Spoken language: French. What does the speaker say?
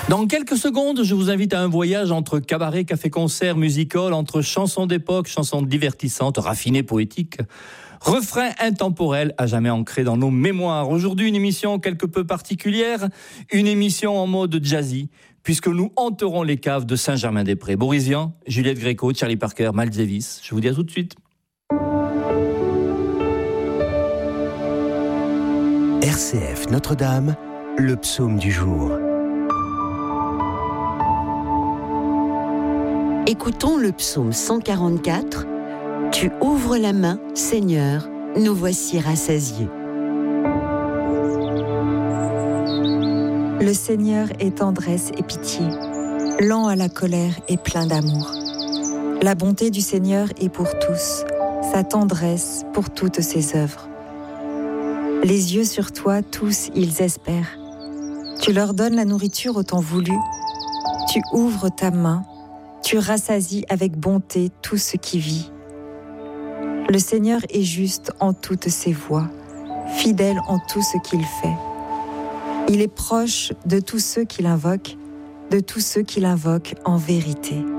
Dans quelques secondes, je vous invite à un voyage entre cabaret, café-concert, music-hall, entre chansons d'époque, chansons divertissantes, raffinées, poétiques, refrains intemporels à jamais ancrés dans nos mémoires. Aujourd'hui, une émission quelque peu particulière, une émission en mode jazzy, puisque nous hanterons les caves de Saint-Germain-des-Prés. Boris Vian, Juliette Gréco, Charlie Parker, Miles Davis. Je vous dis à tout de suite. RCF Notre-Dame, le psaume du jour. Écoutons le psaume 144. Tu ouvres la main, Seigneur, nous voici rassasiés. Le Seigneur est tendresse et pitié, lent à la colère et plein d'amour. La bonté du Seigneur est pour tous, sa tendresse pour toutes ses œuvres. Les yeux sur toi, tous, ils espèrent. Tu leur donnes la nourriture au temps voulu. Tu ouvres ta main, tu rassasies avec bonté tout ce qui vit. Le Seigneur est juste en toutes ses voies, fidèle en tout ce qu'il fait. Il est proche de tous ceux qui l'invoquent en vérité.